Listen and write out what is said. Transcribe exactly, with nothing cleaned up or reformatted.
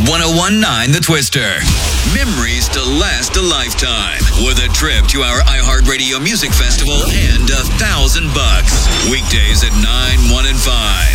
ten nineteen The Twister. Memories to last a lifetime with a trip to our iHeartRadio Music Festival and a thousand bucks. Weekdays at nine, one, and five.